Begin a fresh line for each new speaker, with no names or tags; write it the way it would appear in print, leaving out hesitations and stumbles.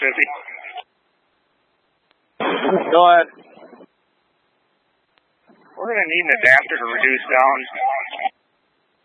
Go ahead.
We're going to need an adapter to reduce down